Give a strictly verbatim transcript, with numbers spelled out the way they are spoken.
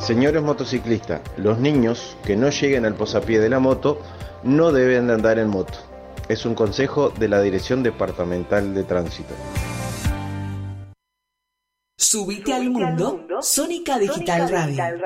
Señores motociclistas, los niños que no lleguen al posapié de la moto no deben de andar en moto. Es un consejo de la Dirección Departamental de Tránsito. Subite al mundo, Sónica Digital Radio.